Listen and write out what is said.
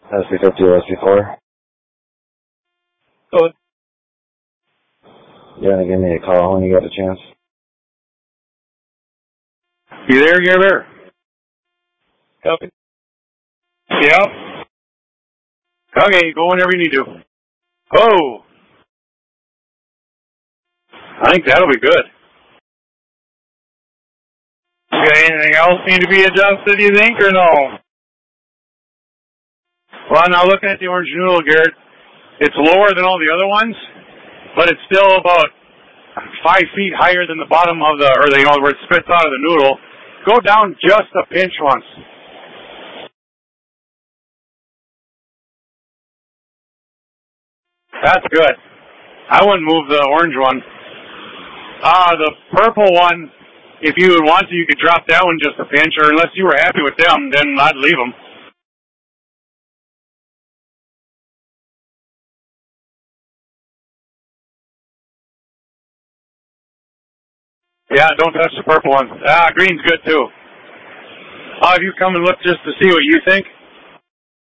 SB50 or SB4? Good. You want to give me a call when you get a chance? You there, Gerber? Copy. Yep. Okay, go whenever you need to. Oh! I think that'll be good. Okay, anything else need to be adjusted, you think, or no? Well, now looking at the orange noodle, Garrett, it's lower than all the other ones, but it's still about 5 feet higher than the bottom of where it spits out of the noodle. Go down just a pinch once. That's good. I wouldn't move the orange one. The purple one, if you would want to, you could drop that one just a pinch, or unless you were happy with them, then I'd leave them. Yeah, don't touch the purple one. Green's good too. I'll have you come and look just to see what you think.